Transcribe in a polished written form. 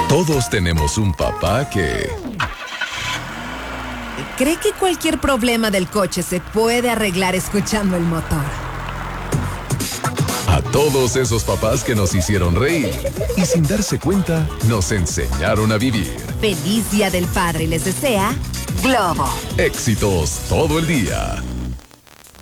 Todos tenemos un papá que cree que cualquier problema del coche se puede arreglar escuchando el motor. A todos esos papás que nos hicieron reír y sin darse cuenta nos enseñaron a vivir. Feliz Día del Padre les desea Globo. Éxitos todo el día.